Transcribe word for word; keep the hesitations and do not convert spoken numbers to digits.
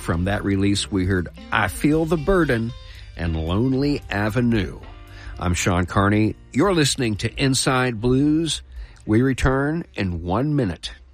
From that release, we heard I Feel the Burden and Lonely Avenue. I'm Sean Carney. You're listening to Inside Blues. We return in one minute.